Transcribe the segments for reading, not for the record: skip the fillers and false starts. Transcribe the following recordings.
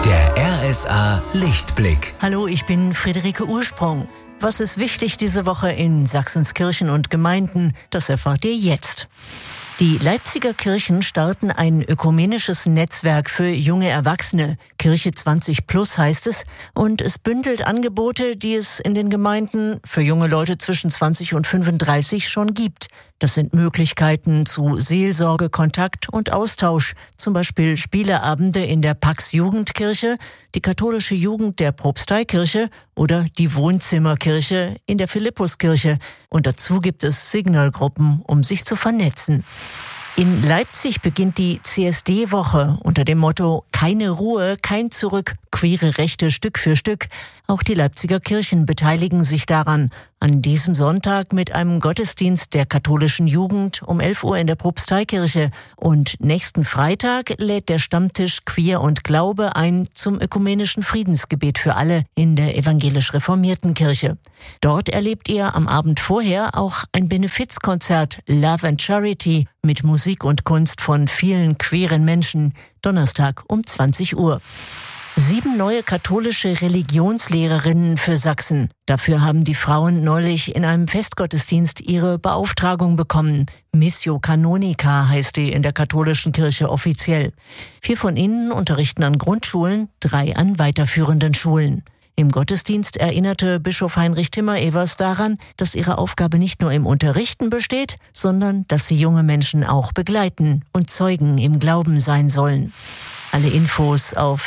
Der RSA Lichtblick. Hallo, ich bin Friederike Ursprung. Was ist wichtig diese Woche in Sachsens Kirchen und Gemeinden? Das erfahrt ihr jetzt. Die Leipziger Kirchen starten ein ökumenisches Netzwerk für junge Erwachsene. Kirche 20 Plus heißt es. Und es bündelt Angebote, die es in den Gemeinden für junge Leute zwischen 20 und 35 schon gibt. Das sind Möglichkeiten zu Seelsorge, Kontakt und Austausch. Zum Beispiel Spieleabende in der Pax Jugendkirche, die katholische Jugend der Propsteikirche oder die Wohnzimmerkirche in der Philippuskirche. Und dazu gibt es Signalgruppen, um sich zu vernetzen. In Leipzig beginnt die CSD-Woche unter dem Motto „Keine Ruhe, kein Zurück, queere Rechte Stück für Stück". Auch die Leipziger Kirchen beteiligen sich daran. An diesem Sonntag mit einem Gottesdienst der katholischen Jugend um 11 Uhr in der Propsteikirche. Und nächsten Freitag lädt der Stammtisch Queer und Glaube ein zum ökumenischen Friedensgebet für alle in der evangelisch-reformierten Kirche. Dort erlebt ihr am Abend vorher auch ein Benefizkonzert Love and Charity mit Musik und Kunst von vielen queeren Menschen, Donnerstag um 20 Uhr. 7 neue katholische Religionslehrerinnen für Sachsen. Dafür haben die Frauen neulich in einem Festgottesdienst ihre Beauftragung bekommen. Missio Canonica heißt die in der katholischen Kirche offiziell. 4 von ihnen unterrichten an Grundschulen, 3 an weiterführenden Schulen. Im Gottesdienst erinnerte Bischof Heinrich Timmer-Evers daran, dass ihre Aufgabe nicht nur im Unterrichten besteht, sondern dass sie junge Menschen auch begleiten und Zeugen im Glauben sein sollen. Alle Infos auf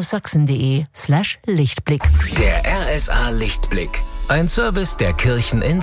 rsa-sachsen.de/Lichtblick. Der RSA Lichtblick. Ein Service der Kirchen in